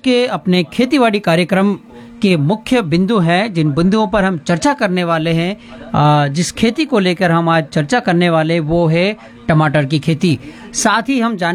के अपने खेतीबाड़ी कार्यक्रम के मुख्य बिंदु हैं, जिन बिंदुओं पर हम चर्चा करने वाले हैं, जिस खेती को लेकर हम आज चर्चा करने वाले वो है टमाटर की खेती। साथ ही हम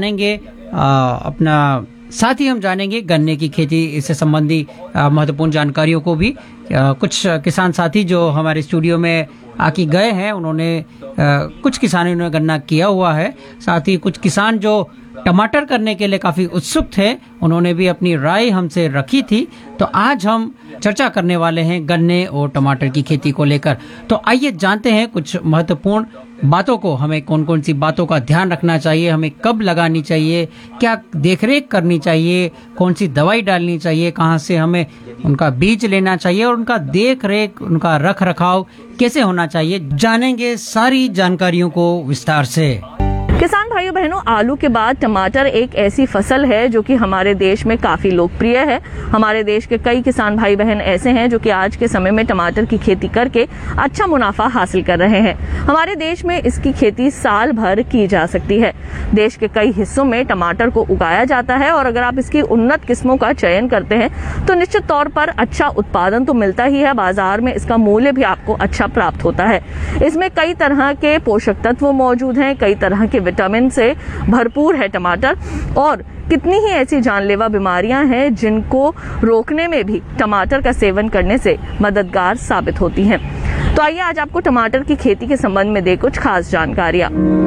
जानेंगे गन्ने की खेती, इससे संबंधी महत्वपूर्ण जानकारियों को भी। कुछ किसान साथी जो हमारे स्टूडियो में आके गए हैं, उन्होंने कुछ किसानों ने गन्ना किया हुआ है। साथ ही कुछ किसान जो टमाटर करने के लिए काफी उत्सुक थे, उन्होंने भी अपनी राय हमसे रखी थी। तो आज हम चर्चा करने वाले हैं गन्ने और टमाटर की खेती को लेकर। तो आइए जानते हैं कुछ महत्वपूर्ण बातों को, हमें कौन कौन सी बातों का ध्यान रखना चाहिए, हमें कब लगानी चाहिए, क्या देखरेख करनी चाहिए, कौन सी दवाई डालनी चाहिए, कहाँ से हमें उनका बीज लेना चाहिए और उनका देखरेख, उनका रख रखाव कैसे होना चाहिए। जानेंगे सारी जानकारियों को विस्तार से। किसान भाइयों बहनों, आलू के बाद टमाटर एक ऐसी फसल है जो कि हमारे देश में काफी लोकप्रिय है। हमारे देश के कई किसान भाई बहन ऐसे हैं जो कि आज के समय में टमाटर की खेती करके अच्छा मुनाफा हासिल कर रहे हैं। हमारे देश में इसकी खेती साल भर की जा सकती है। देश के कई हिस्सों में टमाटर को उगाया जाता है और अगर आप इसकी उन्नत किस्मों का चयन करते हैं तो निश्चित तौर पर अच्छा उत्पादन तो मिलता ही है, बाजार में इसका मूल्य भी आपको अच्छा प्राप्त होता है। इसमें कई तरह के पोषक तत्व मौजूद हैं, कई तरह के विटामिन से भरपूर है टमाटर, और कितनी ही ऐसी जानलेवा बीमारियां हैं जिनको रोकने में भी टमाटर का सेवन करने से मददगार साबित होती हैं। तो आइए आज आपको टमाटर की खेती के संबंध में दे कुछ खास जानकारियां।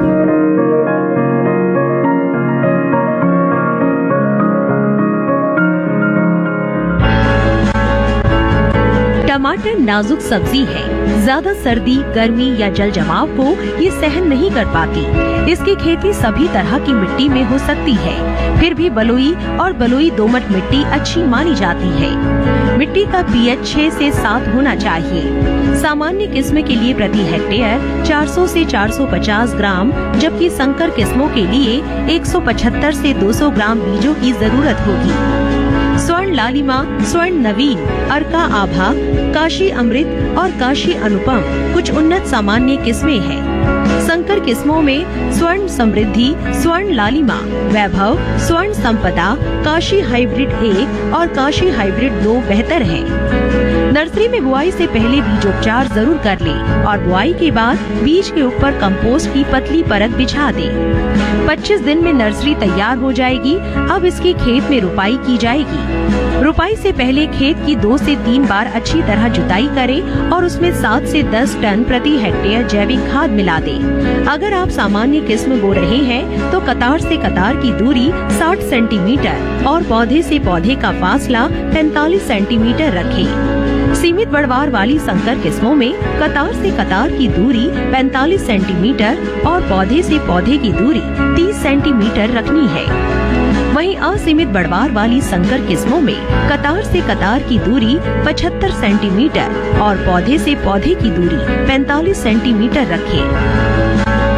टमाटर नाजुक सब्जी है। ज्यादा सर्दी, गर्मी या जल जमाव को ये सहन नहीं कर पाती। इसकी खेती सभी तरह की मिट्टी में हो सकती है, फिर भी बलुई और बलुई दोमट मिट्टी अच्छी मानी जाती है। मिट्टी का पीएच 6 से 7 होना चाहिए। सामान्य किस्म के लिए प्रति हेक्टेयर 400 से 450 ग्राम, जबकि संकर किस्मों के लिए 175 से 200 ग्राम बीजों की जरूरत होगी। स्वर्ण लालिमा, स्वर्ण नवीन, अर्का आभा, काशी अमृत और काशी अनुपम कुछ उन्नत सामान्य किस्में हैं। संकर किस्मों में स्वर्ण समृद्धि, स्वर्ण लालिमा, वैभव, स्वर्ण संपदा, काशी हाइब्रिड 1 और काशी हाइब्रिड 2 बेहतर हैं। नर्सरी में बुआई से पहले बीजोपचार जरूर कर लें और बुआई के बाद बीज के ऊपर कंपोस्ट की पतली परत बिछा दें। 25 दिन में नर्सरी तैयार हो जाएगी। अब इसकी खेत में रुपाई की जाएगी। रुपाई से पहले खेत की 2 से 3 बार अच्छी तरह जुताई करें और उसमें 7 से 10 टन प्रति हेक्टेयर जैविक खाद मिला दें। अगर आप सामान्य किस्म बो रहे हैं तो कतार से कतार की दूरी 60 सेंटीमीटर और पौधे से पौधे का फासला 45 सेंटीमीटर रखें। सीमित बढ़वार वाली संकर किस्मों में कतार से कतार की दूरी 45 सेंटीमीटर और पौधे से पौधे की दूरी 30 सेंटीमीटर रखनी है। वहीं असीमित बढ़वार वाली संकर किस्मों में कतार से कतार की दूरी 75 सेंटीमीटर और पौधे से पौधे की दूरी 45 सेंटीमीटर रखें।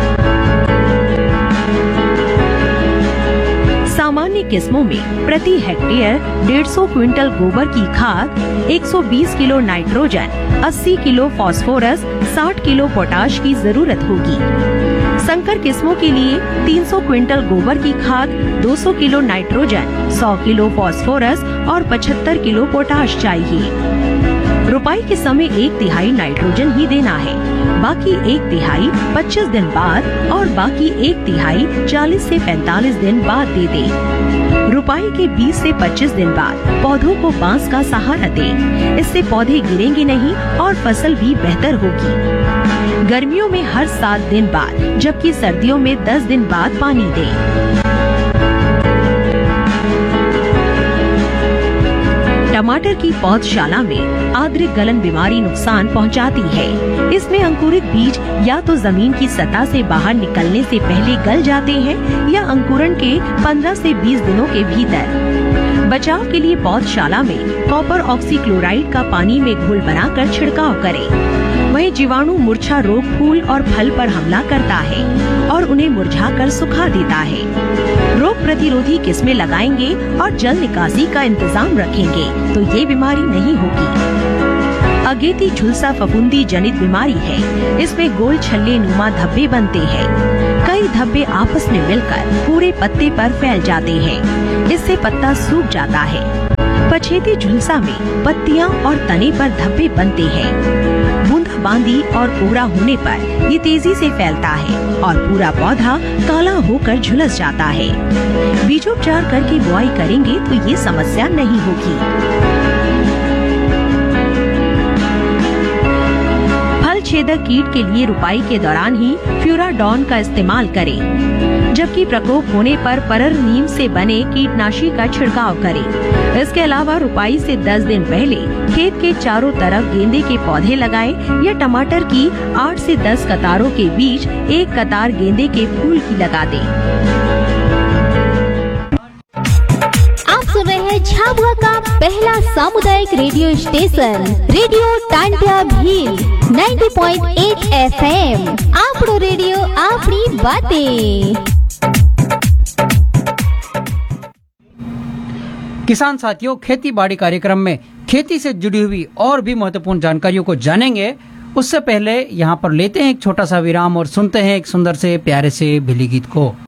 सामान्य किस्मों में प्रति हेक्टेयर 150 क्विंटल गोबर की खाद, 120 kilo nitrogen, 80 kilo phosphorus, 60 kilo potash की जरूरत होगी। संकर किस्मों के लिए 300 क्विंटल गोबर की खाद, 200 किलो नाइट्रोजन, 100 किलो फास्फोरस और 75 किलो पोटाश चाहिए। रुपाई के समय 1/3 नाइट्रोजन ही देना है, बाकी 1/3 25 दिन बाद और बाकी 1/3 40 से 45 दिन बाद दे दें। रुपाई के 20 से 25 दिन बाद पौधों को बांस का सहारा दें। इससे पौधे गिरेंगे नहीं और फसल भी बेहतर होगी। गर्मियों में हर 7 दिन बाद, जबकि सर्दियों में 10 दिन बाद पानी दें। टमाटर की पौधशाला में आद्र गलन बीमारी नुकसान पहुंचाती है। इसमें अंकुरित बीज या तो जमीन की सतह से बाहर निकलने से पहले गल जाते हैं या अंकुरण के 15 से 20 दिनों के भीतर। बचाव के लिए पौधशाला में कॉपर ऑक्सीक्लोराइड का पानी में घोल बनाकर छिड़काव करें। वहीं जीवाणु मूर्छा रोग फूल और फल पर हमला करता है और उन्हें मुरझाकर सुखा देता है। रोग प्रतिरोधी किस्में लगाएंगे और जल निकासी का इंतजाम रखेंगे तो ये बीमारी नहीं होगी। अगेती झुलसा फफूंदी जनित बीमारी है। इसमें गोल छल्ले नुमा धब्बे बनते हैं। कई धब्बे आपस में मिलकर पूरे पत्ते पर फैल जाते हैं। इससे पत्ता सूख जाता है। पछेती झुलसा में पत्तियां और तने पर धब्बे बनते हैं। बूंदाबांदी और कोहरा होने पर ये तेजी से फैलता है और पूरा पौधा काला होकर झुलस जाता है। बीजोपचार करके बुआई करेंगे तो ये समस्या नहीं होगी। फल छेदक कीट के लिए रुपाई के दौरान ही फ्यूराडॉन का इस्तेमाल करें, जबकि प्रकोप होने पर परर नीम से बने कीटनाशी का छिड़काव करें। इसके अलावा रुपाई से 10 दिन पहले खेत के चारों तरफ गेंदे के पौधे लगाएं या टमाटर की 8 से 10 कतारों के बीच एक कतार गेंदे के फूल की लगा दें। आप सुन रहे हैं झाबुआ का पहला सामुदायिक radio station radio Tantia Bhil 90.8 FM। आपड़ो radio आपनी बातें। किसान साथियों, खेती बाड़ी कार्यक्रम में खेती से जुड़ी हुई और भी महत्वपूर्ण जानकारियों को जानेंगे। उससे पहले यहाँ पर लेते हैं एक छोटा सा विराम और सुनते हैं एक सुंदर से प्यारे से भीली गीत को।